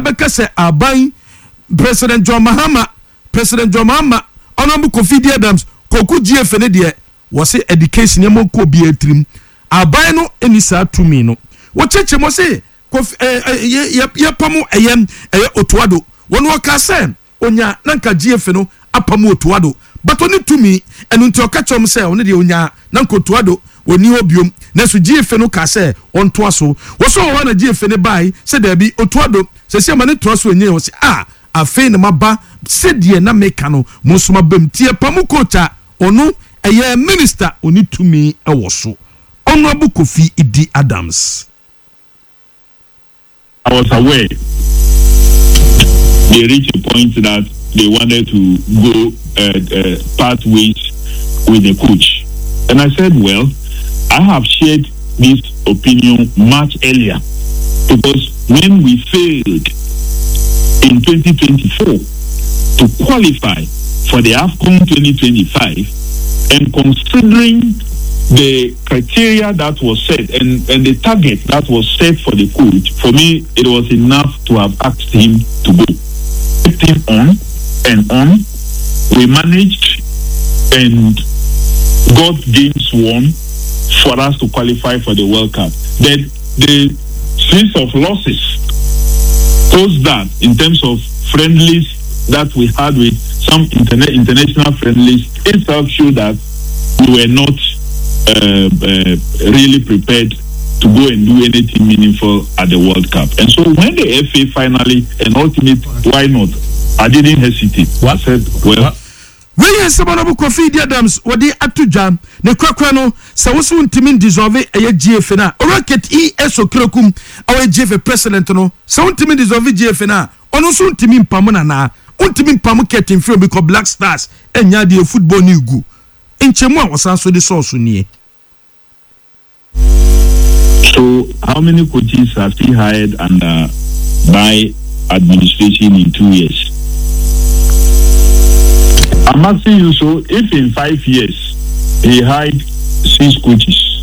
beka se aban President John Mahama Honorable Kofi Adams koku GF ne de was education e mo ko bi atrim aban no eni sa tumi no wo cheche mo se ye pamu eyem otuado wono ka se onya nanka GF no apamu otuado but oni tumi enu nti okachom se oni de onya nanka otuado oni obiom na so GF no ka se onto aso wo so wo na GF ne bai se da bi otuado se se ma ne to aso onye wo se afei na maba se de na meka no mo so mabam tie pamu kocha onu eye minister oni tumi ewo so Honorable Kofi Adams. I was aware they reached a point that they wanted to go part ways with the coach. And I said, well, I have shared this opinion much earlier because when we failed in 2024 to qualify for the AFCON 2025 and considering the criteria that was set and the target that was set for the coach, for me, it was enough to have asked him to go. Kept him on and on. We managed and got games won for us to qualify for the World Cup. Then the series of losses caused that in terms of friendlies that we had with some international friendlies, itself showed that we were not really prepared to go and do anything meaningful at the World Cup. And so when the FA finally and ultimately, why not? I didn't hesitate. I said, well, William Honorable Kofi Adams, what the Atujam, the Quaquano, Sawasun Timin dissolve a GFNA, or Rocket ESO Krokum, our GF president, no, Sound Timin dissolve GFNA, or no soon Timin Pamona, Untimin Pamuket in film because Black Stars and Yadi football new go. In Chemwa was also the source near. So, how many coaches have he hired under my administration in 2 years? I'm asking you, so if in 5 years he hired 6 coaches,